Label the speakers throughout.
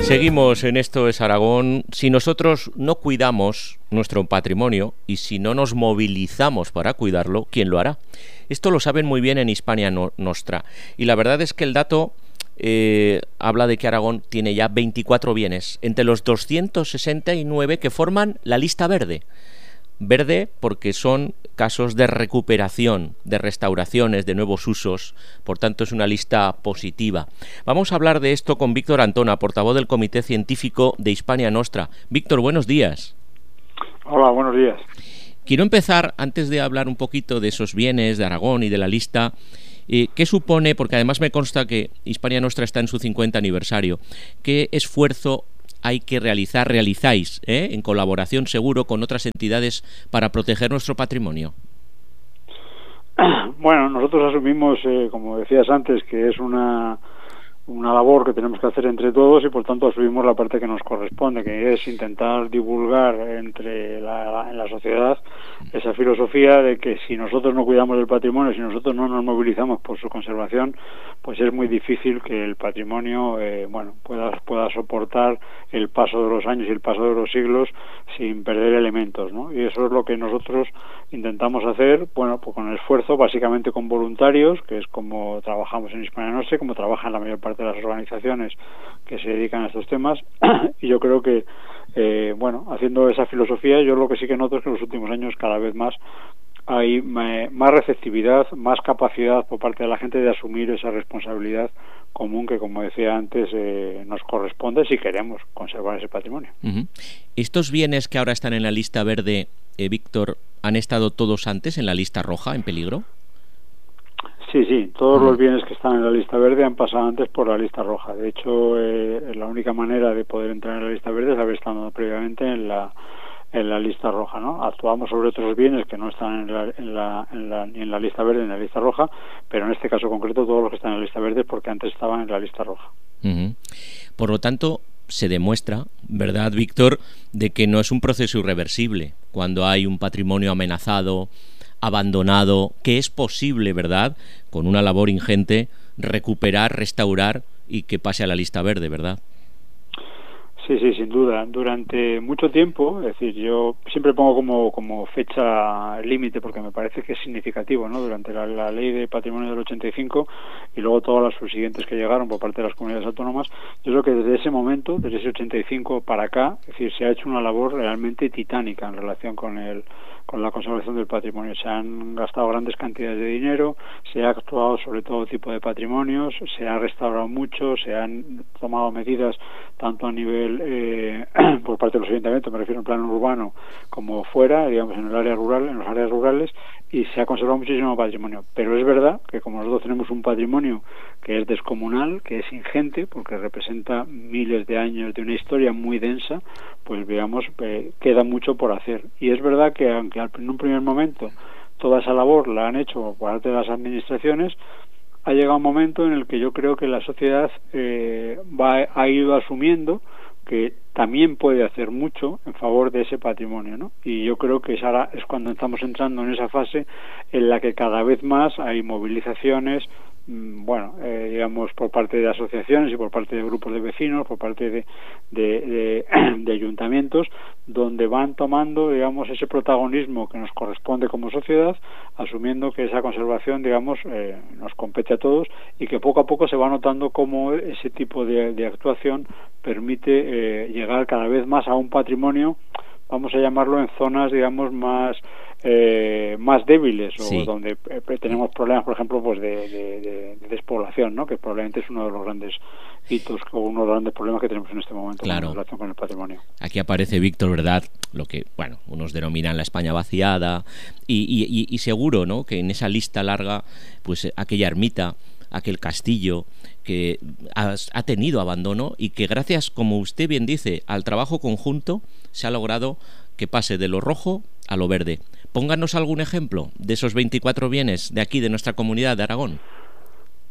Speaker 1: Seguimos en Esto es Aragón. Si nosotros no cuidamos nuestro patrimonio y si no nos movilizamos para cuidarlo, ¿quién lo hará? Esto lo saben muy bien en Hispania Nostra. Y la verdad es que el dato habla de que Aragón tiene ya 24 bienes, entre los 269 que forman la lista verde. Verde porque son casos de recuperación, de restauraciones, de nuevos usos, por tanto es una lista positiva. Vamos a hablar de esto con Víctor Antona, portavoz del Comité Científico de Hispania Nostra. Víctor, buenos días.
Speaker 2: Hola, buenos días.
Speaker 1: Quiero empezar, antes de hablar un poquito de esos bienes de Aragón y de la lista, ¿qué supone? Porque además me consta que Hispania Nostra está en su 50 aniversario. ¿Qué esfuerzo hay que realizáis, en colaboración seguro con otras entidades para proteger nuestro patrimonio?
Speaker 2: Bueno, nosotros asumimos, como decías antes, que es una labor que tenemos que hacer entre todos y por tanto asumimos la parte que nos corresponde, que es intentar divulgar en la sociedad esa filosofía de que si nosotros no cuidamos del patrimonio, si nosotros no nos movilizamos por su conservación, pues es muy difícil que el patrimonio pueda soportar el paso de los años y el paso de los siglos sin perder elementos, ¿no? Y eso es lo que nosotros intentamos hacer, bueno, pues con esfuerzo, básicamente con voluntarios, que es como trabajamos en Hispania Nostra, como trabajan la mayor parte de las organizaciones que se dedican a estos temas. Y yo creo que haciendo esa filosofía, yo lo que sí que noto es que en los últimos años cada vez más hay más receptividad, más capacidad por parte de la gente de asumir esa responsabilidad común que, como decía antes, nos corresponde si queremos conservar ese patrimonio.
Speaker 1: Uh-huh. ¿Estos bienes que ahora están en la lista verde, Víctor, han estado todos antes en la lista roja, en peligro?
Speaker 2: Sí, todos los bienes que están en la lista verde han pasado antes por la lista roja. De hecho, la única manera de poder entrar en la lista verde es haber estado previamente en la lista roja, ¿no? Actuamos sobre otros bienes que no están ni en la lista verde ni en la lista roja, pero en este caso concreto todos los que están en la lista verde es porque antes estaban en la lista roja.
Speaker 1: Uh-huh. Por lo tanto, se demuestra, ¿verdad, Víctor?, de que no es un proceso irreversible cuando hay un patrimonio amenazado, abandonado, que es posible, ¿verdad?, con una labor ingente, recuperar, restaurar y que pase a la lista verde, ¿verdad?
Speaker 2: Sí, sin duda. Durante mucho tiempo, es decir, yo siempre pongo como fecha límite porque me parece que es significativo, ¿no? Durante la ley de patrimonio del 85 y luego todas las subsiguientes que llegaron por parte de las comunidades autónomas, yo creo que desde ese momento, desde ese 85 para acá, es decir, se ha hecho una labor realmente titánica en relación con la conservación del patrimonio. Se han gastado grandes cantidades de dinero, se ha actuado sobre todo tipo de patrimonios, se ha restaurado mucho, se han tomado medidas tanto a nivel por parte de los ayuntamientos, me refiero en plano urbano, como fuera, digamos en el área rural, en las áreas rurales, y se ha conservado muchísimo patrimonio. Pero es verdad que como nosotros tenemos un patrimonio que es descomunal, que es ingente, porque representa miles de años de una historia muy densa, pues veamos, queda mucho por hacer. Y es verdad que aunque en un primer momento toda esa labor la han hecho por parte de las administraciones, ha llegado un momento en el que yo creo que la sociedad ha ido asumiendo que también puede hacer mucho en favor de ese patrimonio, ¿no? Y yo creo que ahora es cuando estamos entrando en esa fase en la que cada vez más hay movilizaciones, digamos, por parte de asociaciones y por parte de grupos de vecinos, por parte de ayuntamientos, donde van tomando, digamos, ese protagonismo que nos corresponde como sociedad, asumiendo que esa conservación, digamos, nos compete a todos y que poco a poco se va notando cómo ese tipo de actuación permite llegar cada vez más a un patrimonio, vamos a llamarlo, en zonas, digamos, más débiles, o donde tenemos problemas, por ejemplo, pues de despoblación, ¿no? Que probablemente es uno de los grandes hitos o uno de los grandes problemas que tenemos en este momento,
Speaker 1: claro,
Speaker 2: en relación con el patrimonio.
Speaker 1: Aquí aparece, Víctor, ¿verdad?, lo que, unos denominan la España vaciada y seguro, ¿no?, que en esa lista larga, pues aquella ermita, aquel castillo que ha tenido abandono y que gracias, como usted bien dice, al trabajo conjunto se ha logrado que pase de lo rojo a lo verde. Pónganos algún ejemplo de esos 24 bienes de aquí, de nuestra comunidad de Aragón.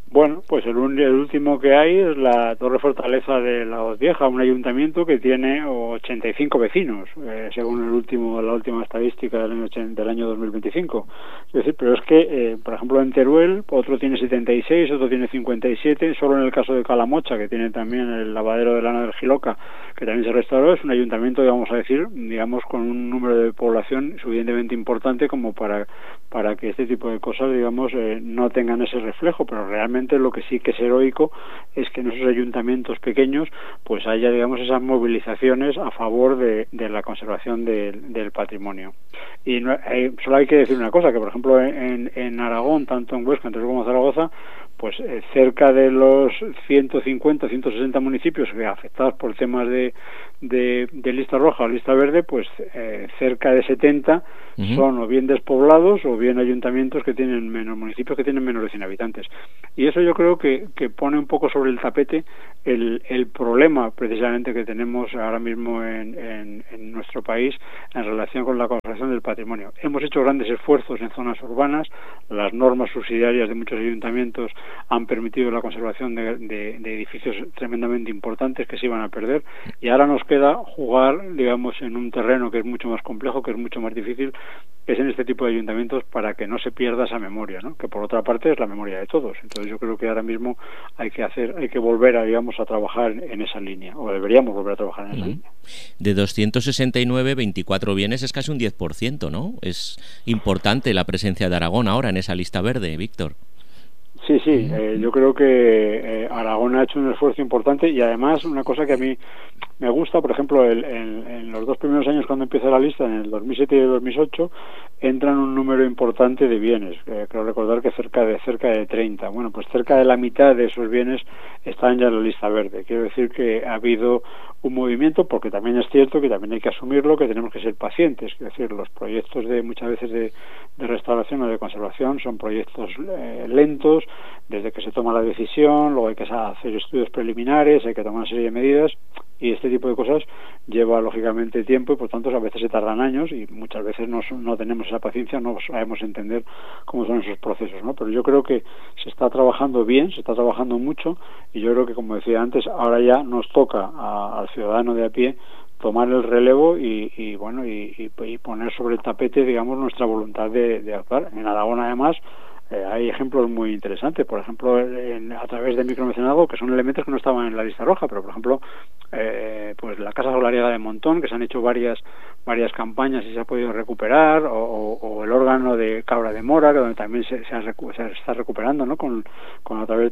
Speaker 2: Bueno, pues el último que hay es la Torre Fortaleza de la Hoz Vieja, un ayuntamiento que tiene 85 vecinos, según la última estadística del año 2025. Es decir, pero es que, por ejemplo, en Teruel otro tiene 76, otro tiene 57, solo en el caso de Calamocha, que tiene también el lavadero de lana del Jiloca, que también se restauró, es un ayuntamiento, vamos a decir, con un número de población suficientemente importante como para que este tipo de cosas, no tengan ese reflejo, pero realmente lo que sí que es heroico es que en esos ayuntamientos pequeños pues haya, esas movilizaciones a favor de la conservación del patrimonio. Y solo hay que decir una cosa, que por ejemplo en Aragón, tanto en Huesca, como en Zaragoza, pues cerca de los 150, 160 municipios afectados por temas de lista roja o lista verde, pues cerca de 70 son o bien despoblados o bien ayuntamientos que tienen municipios que tienen menos de 100 habitantes. Y eso yo creo que pone un poco sobre el tapete el problema precisamente que tenemos ahora mismo en nuestro país en relación con la conservación del patrimonio. Hemos hecho grandes esfuerzos en zonas urbanas, las normas subsidiarias de muchos ayuntamientos han permitido la conservación de edificios tremendamente importantes que se iban a perder, y ahora nos queda jugar, en un terreno que es mucho más complejo, que es mucho más difícil, que es en este tipo de ayuntamientos, para que no se pierda esa memoria, ¿no? Que por otra parte es la memoria de todos. Entonces yo creo que ahora mismo hay que volver a trabajar en esa línea, o deberíamos volver a trabajar en esa línea.
Speaker 1: De 269, 24 bienes es casi un 10%, ¿no? Es importante la presencia de Aragón ahora en esa lista verde, Víctor.
Speaker 2: Sí, yo creo que Aragón ha hecho un esfuerzo importante, y además una cosa que a mí me gusta, por ejemplo, en los dos primeros años cuando empieza la lista, en el 2007 y el 2008, entran un número importante de bienes, creo recordar que cerca de 30. Bueno, pues cerca de la mitad de esos bienes están ya en la lista verde. Quiero decir que ha habido un movimiento, porque también es cierto que también hay que asumirlo, que tenemos que ser pacientes. Es decir, los proyectos muchas veces de restauración o de conservación son proyectos lentos, desde que se toma la decisión, luego hay que hacer estudios preliminares, hay que tomar una serie de medidas, y este tipo de cosas lleva lógicamente tiempo, y por tanto a veces se tardan años, y muchas veces no tenemos esa paciencia, no sabemos entender cómo son esos procesos, ¿no? Pero yo creo que se está trabajando bien, se está trabajando mucho, y yo creo que, como decía antes, ahora ya nos toca al ciudadano de a pie tomar el relevo y poner sobre el tapete, nuestra voluntad de actuar. En Aragón, además, hay ejemplos muy interesantes, por ejemplo, a través de micromecenazgo, que son elementos que no estaban en la lista roja, pero por ejemplo, pues la Casa Solariega de Montón, que se han hecho varias campañas y se ha podido recuperar, o el órgano de Cabra de Mora, que donde también se está recuperando, ¿no? Con a través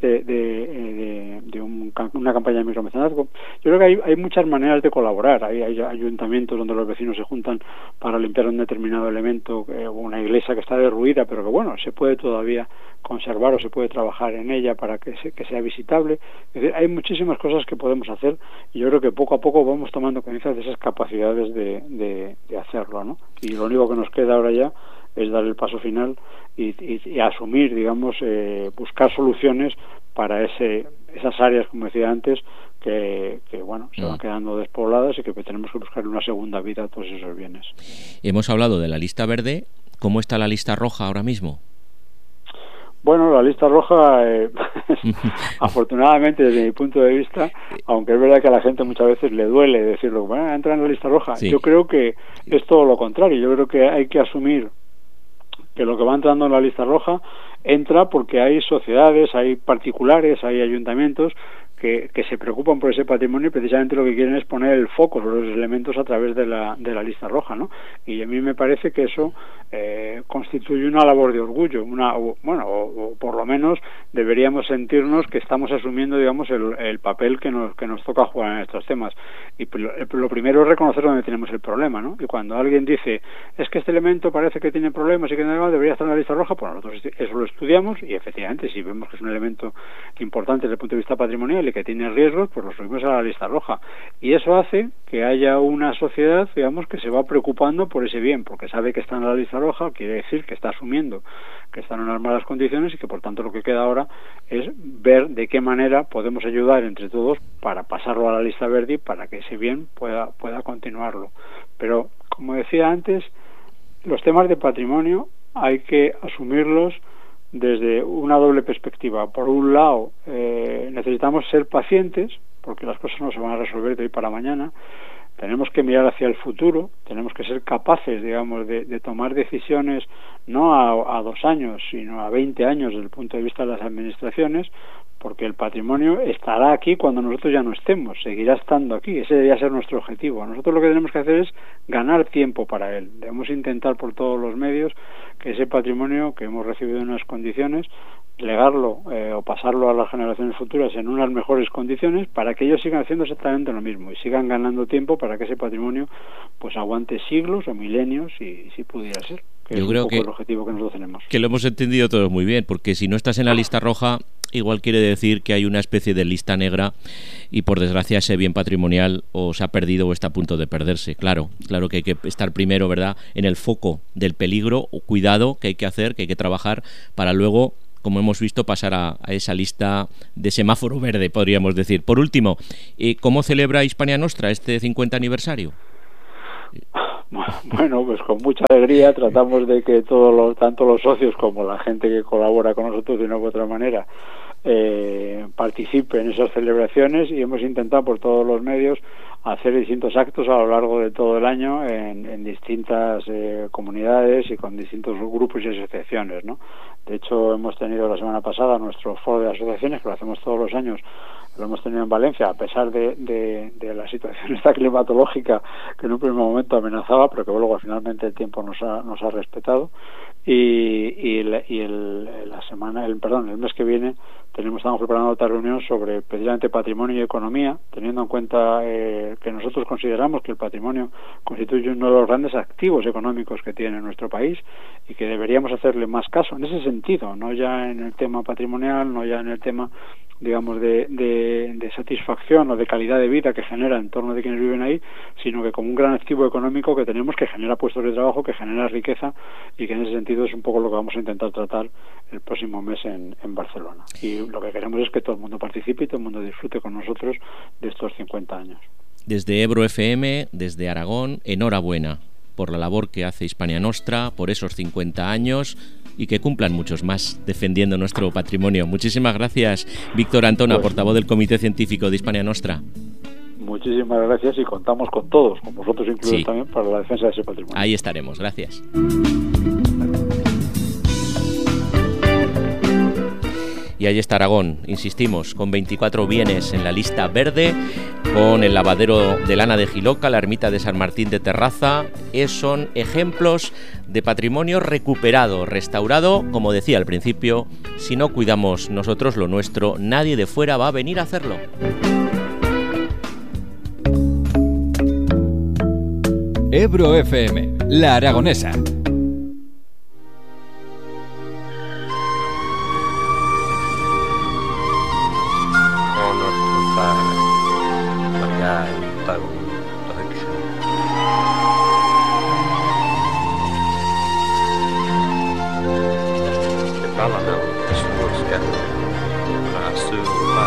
Speaker 2: de una campaña de micromecenazgo. Yo creo que hay muchas maneras de colaborar. Hay ayuntamientos donde los vecinos se juntan para limpiar un determinado elemento, una iglesia que está derruida, pero que se puede todavía conservar, o se puede trabajar en ella para que sea visitable. Es decir, hay muchísimas cosas que podemos hacer, y yo creo que poco a poco vamos tomando conciencia de esas capacidades de hacerlo, ¿no? Y lo único que nos queda ahora ya es dar el paso final y asumir, buscar soluciones para esas áreas, como decía antes, que se van quedando despobladas, y que tenemos que buscar una segunda vida a todos esos bienes.
Speaker 1: Hemos hablado de la lista verde. ¿Cómo está la lista roja ahora mismo?
Speaker 2: Bueno, la lista roja, afortunadamente, desde mi punto de vista, aunque es verdad que a la gente muchas veces le duele decirlo, entra en la lista roja, sí. Yo creo que es todo lo contrario. Yo creo que hay que asumir que lo que va entrando en la lista roja entra porque hay sociedades, hay particulares, hay ayuntamientos que se preocupan por ese patrimonio, y precisamente lo que quieren es poner el foco sobre los elementos a través de la lista roja, ¿no? Y a mí me parece que eso constituye una labor de orgullo, o por lo menos deberíamos sentirnos que estamos asumiendo, el papel que nos toca jugar en estos temas. Y lo primero es reconocer dónde tenemos el problema, ¿no? Y cuando alguien dice, es que este elemento parece que tiene problemas y que no debería estar en la lista roja, pues nosotros eso lo estudiamos, y efectivamente, si vemos que es un elemento importante desde el punto de vista patrimonial y que tiene riesgos, pues lo subimos a la lista roja. Y eso hace que haya una sociedad, que se va preocupando por ese bien, porque sabe que está en la lista roja, quiere decir que está asumiendo que están en unas malas condiciones, y que por tanto lo que queda ahora es ver de qué manera podemos ayudar entre todos para pasarlo a la lista verde, y para que ese bien pueda continuarlo. Pero, como decía antes, los temas de patrimonio hay que asumirlos desde una doble perspectiva. Por un lado, necesitamos ser pacientes, porque las cosas no se van a resolver de hoy para mañana. Tenemos que mirar hacia el futuro, tenemos que ser capaces, digamos, de tomar decisiones no a 2 años, sino a 20 años desde el punto de vista de las administraciones, porque el patrimonio estará aquí cuando nosotros ya no estemos, seguirá estando aquí, ese debería ser nuestro objetivo. Nosotros lo que tenemos que hacer es ganar tiempo para él. Debemos intentar por todos los medios que ese patrimonio que hemos recibido en unas condiciones, legarlo o pasarlo a las generaciones futuras en unas mejores condiciones para que ellos sigan haciendo exactamente lo mismo y sigan ganando tiempo para que ese patrimonio pues aguante siglos o milenios, si pudiera ser.
Speaker 1: Yo creo que
Speaker 2: el objetivo que nosotros tenemos.
Speaker 1: Que lo hemos entendido todos muy bien, porque si no estás en la lista roja, igual quiere decir que hay una especie de lista negra y por desgracia ese bien patrimonial o se ha perdido o está a punto de perderse. Claro que hay que estar primero, ¿verdad?, en el foco del peligro o cuidado que hay que hacer, que hay que trabajar para luego, como hemos visto, pasar a esa lista de semáforo verde, podríamos decir. Por último, ¿cómo celebra Hispania Nostra este 50 aniversario?
Speaker 2: Bueno, pues con mucha alegría tratamos de que tanto los socios como la gente que colabora con nosotros de una u otra manera participe en esas celebraciones, y hemos intentado por todos los medios hacer distintos actos a lo largo de todo el año en distintas comunidades y con distintos grupos y asociaciones, ¿no? De hecho, hemos tenido la semana pasada nuestro foro de asociaciones, que lo hacemos todos los años, lo hemos tenido en Valencia, a pesar de la situación esta climatológica que en un primer momento amenazaba, pero que luego finalmente el tiempo nos ha respetado. El mes que viene estamos preparando otra reunión sobre precisamente patrimonio y economía, teniendo en cuenta que nosotros consideramos que el patrimonio constituye uno de los grandes activos económicos que tiene nuestro país y que deberíamos hacerle más caso en ese sentido, no ya en el tema patrimonial, no ya en el tema, digamos, de satisfacción o de calidad de vida que genera en torno de quienes viven ahí, sino que como un gran activo económico que tenemos, que genera puestos de trabajo, que genera riqueza, y que en ese sentido es un poco lo que vamos a intentar tratar el próximo mes en Barcelona. Y lo que queremos es que todo el mundo participe y todo el mundo disfrute con nosotros de estos 50 años.
Speaker 1: Desde Ebro FM, desde Aragón, enhorabuena por la labor que hace Hispania Nostra, por esos 50 años, y que cumplan muchos más defendiendo nuestro patrimonio. Muchísimas gracias, Víctor Antona, portavoz del Comité Científico de Hispania Nostra.
Speaker 2: Muchísimas gracias, y contamos con todos, con vosotros incluidos también, para la defensa de ese patrimonio.
Speaker 1: Ahí estaremos, gracias. Y ahí está Aragón, insistimos, con 24 bienes en la lista verde, con el lavadero de Lana de Jiloca, la ermita de San Martín de Terraza. Son ejemplos de patrimonio recuperado, restaurado. Como decía al principio, si no cuidamos nosotros lo nuestro, nadie de fuera va a venir a hacerlo.
Speaker 3: Ebro FM, La Aragonesa.